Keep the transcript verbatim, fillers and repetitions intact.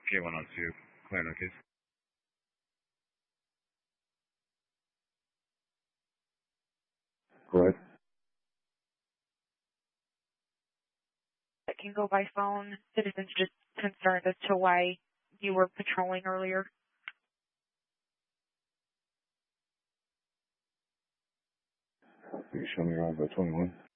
K one oh two, clear no case. Go ahead. That can go by phone. Citizens just concerned as to why you were patrolling earlier. Can you show me around by twenty-one?